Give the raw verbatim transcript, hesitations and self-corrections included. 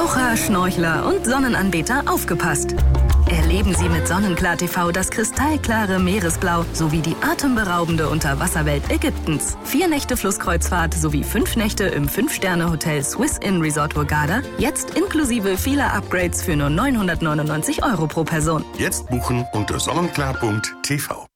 Taucher, Schnorchler und Sonnenanbeter aufgepasst! Erleben Sie mit Sonnenklar T V das kristallklare Meeresblau sowie die atemberaubende Unterwasserwelt Ägyptens. Vier Nächte Flusskreuzfahrt sowie fünf Nächte im Fünf-Sterne-Hotel Swiss Inn Resort Hurghada, jetzt inklusive vieler Upgrades für nur neunhundertneunundneunzig Euro pro Person. Jetzt buchen unter sonnenklar punkt t v.